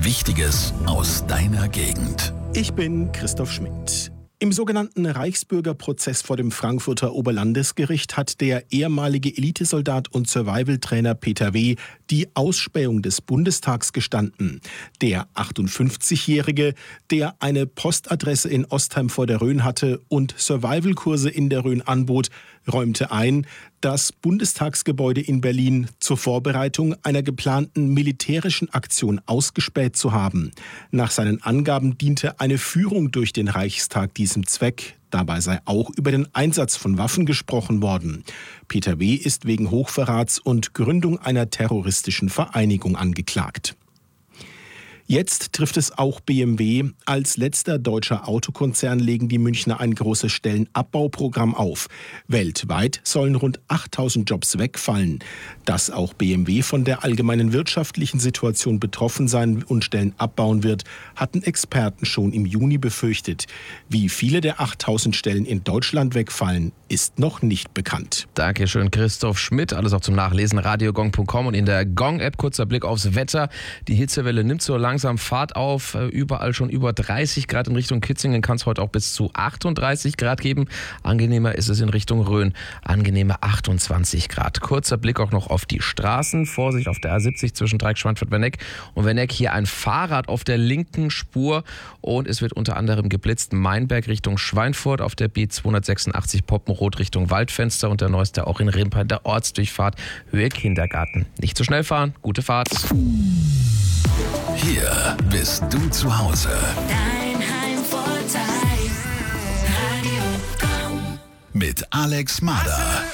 Wichtiges aus deiner Gegend. Ich bin Christoph Schmidt. Im sogenannten Reichsbürgerprozess vor dem Frankfurter Oberlandesgericht hat der ehemalige Elitesoldat und Survival-Trainer Peter W. die Ausspähung des Bundestags gestanden. Der 58-Jährige, der eine Postadresse in Ostheim vor der Rhön hatte und Survival-Kurse in der Rhön anbot, räumte ein, das Bundestagsgebäude in Berlin zur Vorbereitung einer geplanten militärischen Aktion ausgespäht zu haben. Nach seinen Angaben diente eine Führung durch den Reichstag diesem Zweck. Dabei sei auch über den Einsatz von Waffen gesprochen worden. Peter W. ist wegen Hochverrats und Gründung einer terroristischen Vereinigung angeklagt. Jetzt trifft es auch BMW. Als letzter deutscher Autokonzern legen die Münchner ein großes Stellenabbauprogramm auf. Weltweit sollen rund 8000 Jobs wegfallen. Dass auch BMW von der allgemeinen wirtschaftlichen Situation betroffen sein und Stellen abbauen wird, hatten Experten schon im Juni befürchtet. Wie viele der 8000 Stellen in Deutschland wegfallen, ist noch nicht bekannt. Dankeschön, Christoph Schmidt. Alles auch zum Nachlesen, radiogong.com und in der Gong-App. Kurzer Blick aufs Wetter. Die Hitzewelle nimmt so langsam Fahrt auf. Überall schon über 30 Grad in Richtung Kitzingen. Kann es heute auch bis zu 38 Grad geben. Angenehmer ist es in Richtung Rhön. Angenehme 28 Grad. Kurzer Blick auch noch auf die Straßen. Vorsicht auf der A70 zwischen Dreieck, Schweinfurt-Werneck und Werneck. Hier ein Fahrrad auf der linken Spur. Und es wird unter anderem geblitzt. Mainberg Richtung Schweinfurt auf der B286 Poppenrot Richtung Waldfenster. Und der neueste auch in Rimpa, der Ortsdurchfahrt Höhe Kindergarten. Nicht zu schnell fahren. Gute Fahrt. Hier bist du zu Hause. Dein Heimvorteil. Radio Gong. Mit Alex Mader.